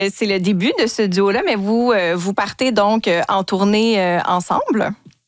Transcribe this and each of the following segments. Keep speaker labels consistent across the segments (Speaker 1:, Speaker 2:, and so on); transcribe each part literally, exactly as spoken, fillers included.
Speaker 1: C'est le début de ce duo-là, mais vous, euh, vous partez donc en tournée euh, ensemble?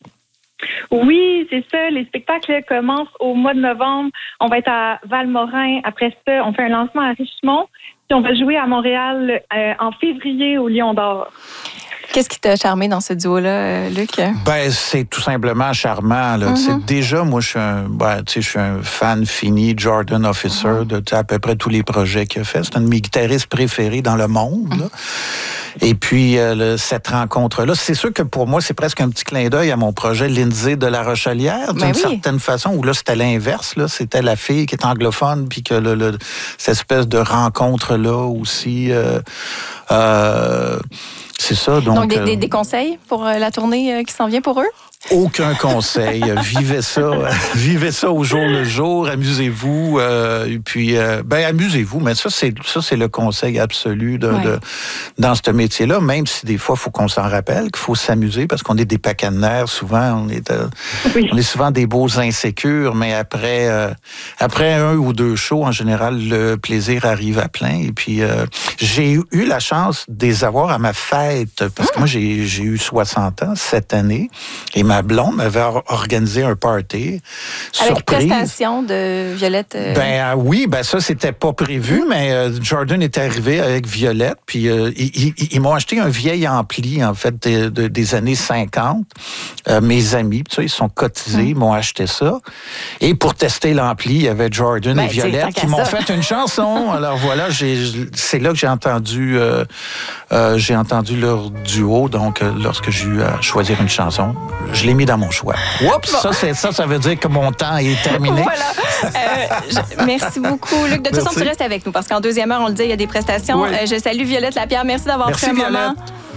Speaker 2: Oui, c'est ça. Les spectacles commencent au mois de novembre. On va être à Valmorin. Après ça, on fait un lancement à Richemont. Puis on va jouer à Montréal euh, en février au Lion d'Or.
Speaker 1: Qu'est-ce qui t'a charmé dans ce duo-là, euh, Luc?
Speaker 3: Ben, c'est tout simplement charmant. Là. Mm-hmm. Déjà, moi, je suis un, ben, je suis un fan fini, Jordan Officer, mm-hmm. de à peu près tous les projets qu'il a fait. C'est un de mes guitaristes préférés dans le monde. Mm-hmm. Là. Et puis, euh, le, cette rencontre-là, c'est sûr que pour moi, c'est presque un petit clin d'œil à mon projet Lindsay de la Rochelière, d'une ben oui. certaine façon, où là, c'était l'inverse. Là, c'était la fille qui est anglophone, puis que le, le, cette espèce de rencontre-là aussi... Euh, euh, c'est ça. Donc,
Speaker 1: donc des, des, des conseils pour la tournée qui s'en vient pour eux?
Speaker 3: Aucun conseil. Vivez ça. Vivez ça au jour le jour. Amusez-vous. Euh, et puis, euh, ben, amusez-vous. Mais ça, c'est, ça, c'est le conseil absolu de, ouais. de, dans ce métier-là. Même si des fois, il faut qu'on s'en rappelle, qu'il faut s'amuser parce qu'on est des paquets de nerfs. Souvent, on est, euh, oui. on est souvent des beaux insécures. Mais après, euh, après un ou deux shows, en général, le plaisir arrive à plein. Et puis, euh, j'ai eu la chance de les avoir à ma fête. Parce que moi, j'ai, j'ai eu soixante ans cette année. Et ma blonde m'avait organisé un party.
Speaker 1: Avec
Speaker 3: surprise.
Speaker 1: prestation de Violette. Euh...
Speaker 3: Ben euh, oui, ben ça c'était pas prévu, mmh. mais euh, Jordan est arrivé avec Violette, puis euh, ils, ils, ils m'ont acheté un vieil ampli en fait de, de, des années cinquante. Euh, mes amis, tu sais, ils sont cotisés, mmh. ils m'ont acheté ça. Et pour tester l'ampli, il y avait Jordan ben, et Violette qui m'ont ça. fait une chanson. Alors voilà, j'ai, c'est là que j'ai entendu, euh, euh, j'ai entendu leur duo. Donc euh, lorsque j'ai eu à choisir une chanson, je l'ai mis dans mon choix. Oups, bon. ça, c'est, ça, ça veut dire que mon temps est terminé.
Speaker 1: Voilà. Euh, je, merci beaucoup, Luc. De toute façon, tu restes avec nous parce qu'en deuxième heure, on le dit, il y a des prestations. Oui. Euh, je salue Violette Lapierre. Merci d'avoir
Speaker 3: merci,
Speaker 1: pris un
Speaker 3: Violette.
Speaker 1: moment.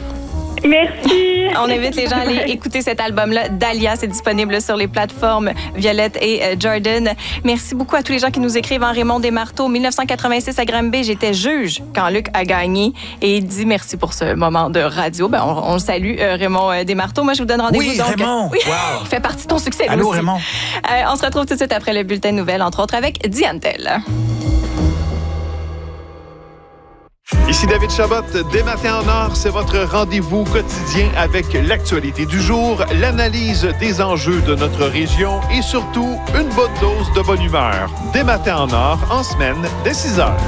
Speaker 2: Merci.
Speaker 1: On invite les gens à aller écouter cet album-là. Dahlia, c'est disponible sur les plateformes Violette et euh, Jordan. Merci beaucoup à tous les gens qui nous écrivent. En Raymond Desmarteaux, dix-neuf cent quatre-vingt-six à Granby, j'étais juge quand Luc a gagné. Et il dit merci pour ce moment de radio. Ben, on, on le salue, euh, Raymond Desmarteaux. Moi, je vous donne rendez-vous.
Speaker 3: Oui,
Speaker 1: donc,
Speaker 3: Raymond.
Speaker 1: Oui,
Speaker 3: wow.
Speaker 1: il fait partie de ton succès.
Speaker 3: Allô,
Speaker 1: aussi.
Speaker 3: Raymond.
Speaker 1: Euh, on se retrouve tout de suite après le bulletin de nouvelles, entre autres avec Diane Tell.
Speaker 4: Ici David Chabot, dès Matin en Or, c'est votre rendez-vous quotidien avec l'actualité du jour, l'analyse des enjeux de notre région et surtout une bonne dose de bonne humeur. Dès Matin en Or, en semaine, dès six heures.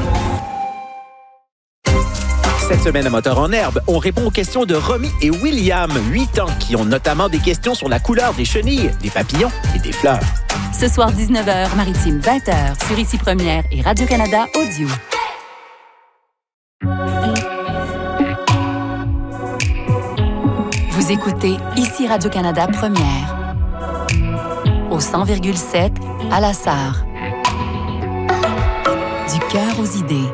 Speaker 5: Cette semaine à Moteur en Herbe, on répond aux questions de Romy et William, huit ans, qui ont notamment des questions sur la couleur des chenilles, des papillons et des fleurs.
Speaker 6: Ce soir, dix-neuf heures, Maritime, vingt heures, sur Ici Première et Radio-Canada Audio. Vous écoutez Ici Radio-Canada Première. Au cent virgule sept, à La Sarre. Du cœur aux idées.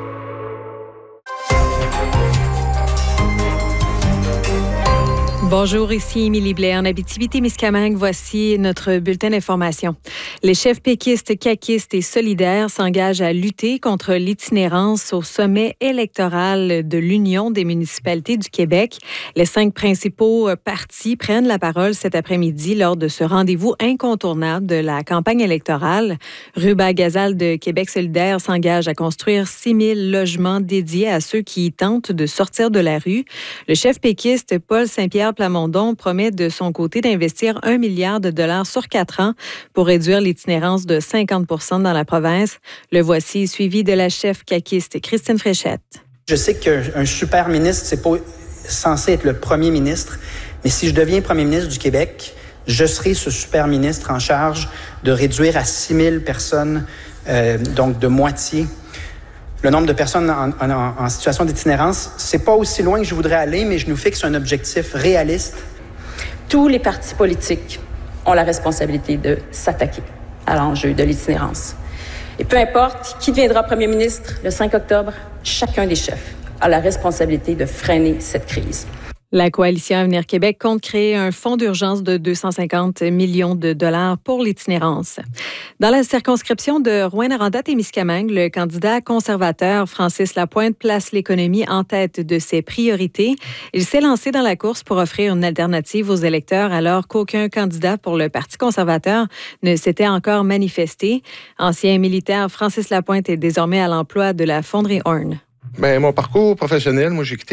Speaker 7: Bonjour, ici Émilie Blais en Abitibi-Témiscamingue. Voici notre bulletin d'information. Les chefs péquistes, caquistes et solidaires s'engagent à lutter contre l'itinérance au sommet électoral de l'Union des municipalités du Québec. Les cinq principaux partis prennent la parole cet après-midi lors de ce rendez-vous incontournable de la campagne électorale. Ruba Gazal de Québec solidaire s'engage à construire six mille logements dédiés à ceux qui tentent de sortir de la rue. Le chef péquiste Paul Saint-Pierre Plamondon promet de son côté d'investir un milliard de dollars sur quatre ans pour réduire l'itinérance de cinquante pour cent dans la province. Le voici, suivi de la chef caquiste Christine Fréchette.
Speaker 8: Je sais qu'un super ministre, c'est pas censé être le premier ministre, mais si je deviens premier ministre du Québec, je serai ce super ministre en charge de réduire à six mille personnes, euh, donc de moitié, le nombre de personnes en, en, en situation d'itinérance. C'est pas aussi loin que je voudrais aller, mais je nous fixe un objectif réaliste.
Speaker 9: Tous les partis politiques ont la responsabilité de s'attaquer à l'enjeu de l'itinérance. Et peu importe qui deviendra premier ministre le cinq octobre, chacun des chefs a la responsabilité de freiner cette crise.
Speaker 7: La Coalition Avenir Québec compte créer un fonds d'urgence de deux cent cinquante millions de dollars pour l'itinérance. Dans la circonscription de Rouyn-Noranda-Témiscamingue, le candidat conservateur Francis Lapointe place l'économie en tête de ses priorités. Il s'est lancé dans la course pour offrir une alternative aux électeurs alors qu'aucun candidat pour le Parti conservateur ne s'était encore manifesté. Ancien militaire, Francis Lapointe est désormais à l'emploi de la fonderie Horn.
Speaker 10: Ben, mon parcours professionnel, moi, j'ai quitté